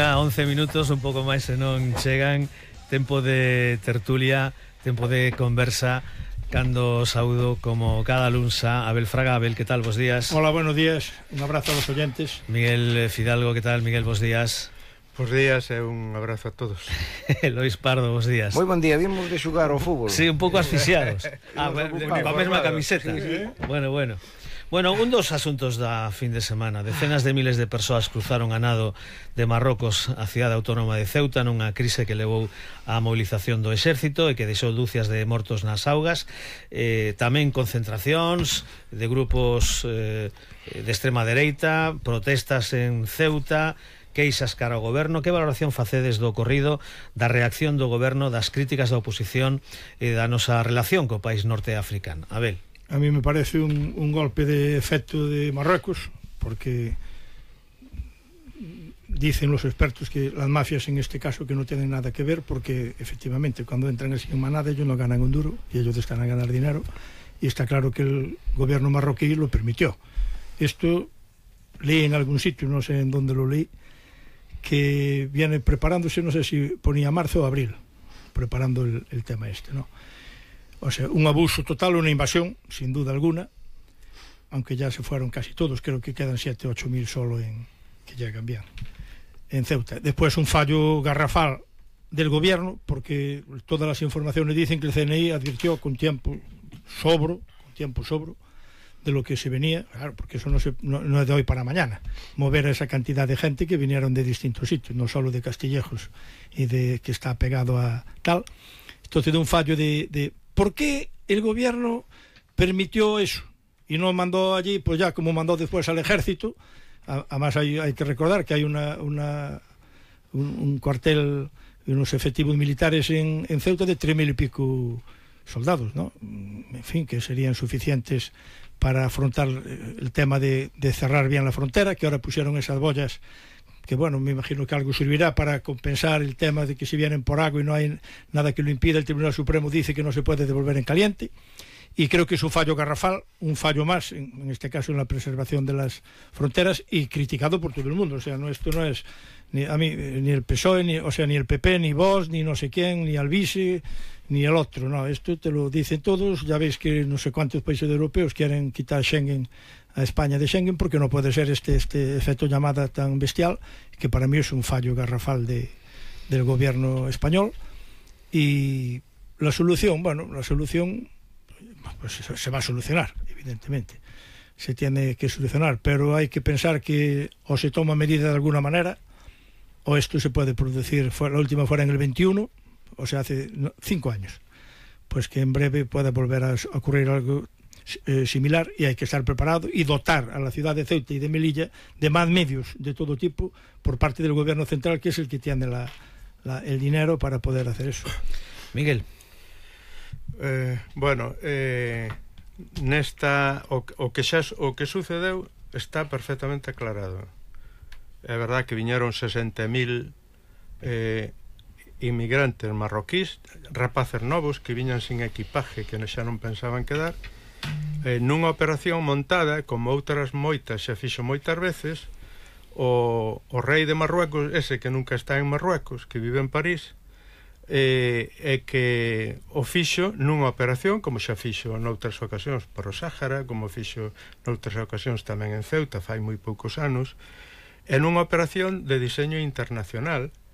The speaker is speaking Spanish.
unha, 11 minutos, un pouco máis se non chegan. Tempo de tertulia, tempo de conversa. Cando saúdo como cada lunsa Abel Fraga. Abel, que tal? Bos días. Hola, buenos días, un abrazo a los oyentes. Miguel Fidalgo, que tal? Miguel, bos días. Bos días e un abrazo a todos. Lois Pardo, bos días. Moi bon día, vimos de xogar ao fútbol. Sí, un pouco asfixiados. Coa mesma camiseta. Bueno, un dos asuntos da fin de semana. Decenas de miles de persoas cruzaron a nado de Marrocos a cidade autónoma de Ceuta nunha crise que levou á movilización do exército e que deixou dúcias de mortos nas augas. Tamén concentracións de grupos de extrema dereita, protestas en Ceuta, queixas cara ao goberno. Que valoración facedes do ocorrido, da reacción do goberno, das críticas da oposición e da nosa relación co país norteafricano? Abel. A mí me parece un golpe de efecto de Marruecos, porque dicen los expertos que las mafias en este caso que no tienen nada que ver, porque efectivamente cuando entran así en manada ellos no ganan un duro y ellos están a ganar dinero, y está claro que el gobierno marroquí lo permitió. Esto leí en algún sitio, no sé en dónde lo leí, que viene preparándose, no sé si ponía marzo o abril, preparando el tema este, ¿no? O sea, un abuso total, una invasión, sin duda alguna, aunque ya se fueron casi todos, creo que quedan 7 o 8 mil solo que llegan bien en Ceuta. Después un fallo garrafal del gobierno, porque todas las informaciones dicen que el CNI advirtió con tiempo sobro de lo que se venía, claro, porque eso no es de hoy para mañana, mover a esa cantidad de gente que vinieron de distintos sitios, no solo de Castillejos y de que está pegado a tal. Entonces, de un fallo de ¿por qué el gobierno permitió eso? Y no mandó allí, pues ya como mandó después al ejército. Además hay que recordar que hay un cuartel y unos efectivos militares en Ceuta de 3.000 y pico soldados, ¿no? En fin, que serían suficientes para afrontar el tema de cerrar bien la frontera, que ahora pusieron esas boyas, que bueno, me imagino que algo servirá para compensar el tema de que si vienen por agua y no hay nada que lo impida, el Tribunal Supremo dice que no se puede devolver en caliente, y creo que es un fallo garrafal, un fallo más, en este caso en la preservación de las fronteras, y criticado por todo el mundo. O sea, esto no es ni el PSOE, ni el PP, ni Vox, ni no sé quién, ni Alvise, ni el otro, no, esto te lo dicen todos. Ya veis que no sé cuántos países europeos quieren quitar Schengen a España de Schengen, porque no puede ser este efecto llamada tan bestial, que para mí es un fallo garrafal del gobierno español. Y la solución, pues se va a solucionar, evidentemente, se tiene que solucionar, pero hay que pensar que o se toma medida de alguna manera, o esto se puede producir, la última fuera en el 21, o sea, hace 5 años, pues que en breve pueda volver a ocurrir algo similar, y hay que estar preparado y dotar a la ciudad de Ceuta y de Melilla de más medios de todo tipo por parte del gobierno central, que es el que tiene el dinero para poder hacer eso. Miguel. O que sucedeu está perfectamente aclarado. É verdad que viñeron 60.000 inmigrantes marroquís, rapaces novos que viñan sin equipaje, que xa non pensaban quedar, nunha operación montada, como outras moitas xa fixo moitas veces. O rei de Marruecos, ese que nunca está en Marruecos, que vive en París, é que o fixo nunha operación, como xa fixo noutras ocasións por o Sáhara, como fixo noutras ocasións tamén en Ceuta fai moi poucos anos, en unha operación de diseño internacional,